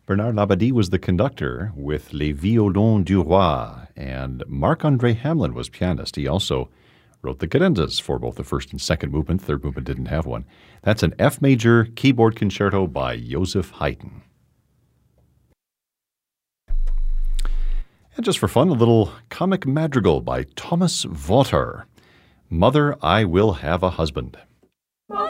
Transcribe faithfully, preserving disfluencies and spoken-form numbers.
Bernard Labadie was the conductor with Les Violons du Roi, and Marc-André Hamelin was pianist. He also wrote the cadenzas for both the first and second movement. Third movement didn't have one. That's an F major keyboard concerto by Joseph Haydn. And just for fun, a little comic madrigal by Thomas Votar. Mother, I Will Have a Husband.